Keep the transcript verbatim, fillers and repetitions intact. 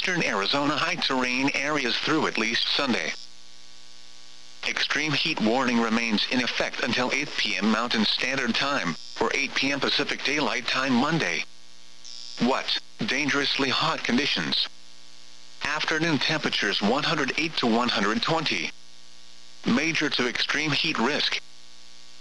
eastern Arizona high terrain areas through at least Sunday. Extreme heat warning remains in effect until eight p m Mountain Standard Time, or eight p m Pacific Daylight Time Monday. What? Dangerously hot conditions. Afternoon temperatures one hundred eight to one hundred twenty. Major to extreme heat risk.